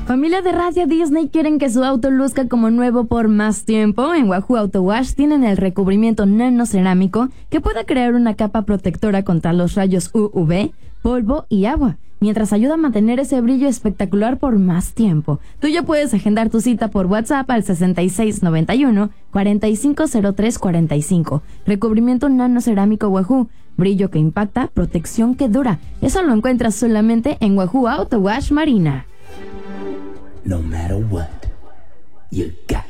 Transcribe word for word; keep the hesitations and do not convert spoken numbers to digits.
Familia de Radio Disney, ¿quieren que su auto luzca como nuevo por más tiempo? En Wahoo Auto Wash tienen el recubrimiento nanocerámico que puede crear una capa protectora contra los rayos U V, polvo y agua, mientras ayuda a mantener ese brillo espectacular por más tiempo. Tú ya puedes agendar tu cita por WhatsApp al sesenta y seis noventa y uno, cuarenta y cinco cero tres cuarenta y cinco. Recubrimiento nanocerámico Wahoo. Brillo que impacta, protección que dura. Eso lo encuentras solamente en Wahoo Auto Wash Marina. No matter what, you got